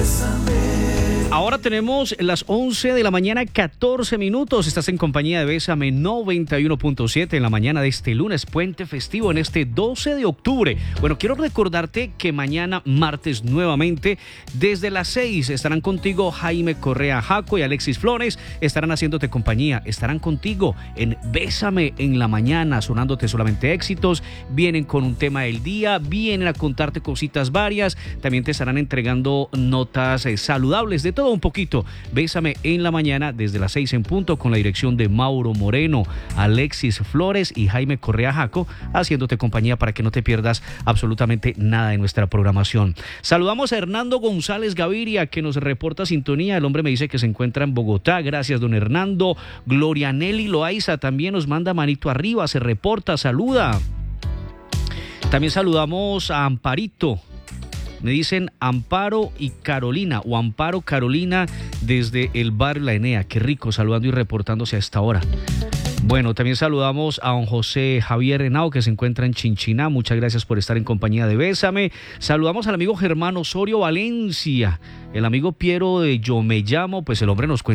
Ahora tenemos las 11 de la mañana, 14 minutos. Estás en compañía de Bésame 91.7 en la mañana de este lunes, puente festivo en este 12 de octubre. Bueno, quiero recordarte que mañana, martes, nuevamente, desde las 6 estarán contigo Jaime Correa Jaco y Alexis Flores. Estarán haciéndote compañía, estarán contigo en Bésame en la mañana, sonándote solamente éxitos. Vienen con un tema del día, vienen a contarte cositas varias. También te estarán entregando notas saludables de todo un poquito. Bésame en la mañana desde las 6 en punto con la dirección de Mauro Moreno, Alexis Flores y Jaime Correa Jaco, haciéndote compañía para que no te pierdas absolutamente nada de nuestra programación. Saludamos a Hernando González Gaviria, que nos reporta sintonía. El hombre me dice que se encuentra en Bogotá. Gracias, don Hernando. Gloria Nelly Loaiza también nos manda manito arriba, se reporta, saluda. También saludamos a Amparito. Me dicen Amparo y Carolina, o Amparo Carolina, desde el barrio La Enea. Qué rico, saludando y reportándose a esta hora. Bueno, también saludamos a don José Javier Henao, que se encuentra en Chinchiná. Muchas gracias por estar en compañía de Bésame. Saludamos al amigo Germán Osorio Valencia, el amigo Piero de Yo Me Llamo, pues el hombre nos cuenta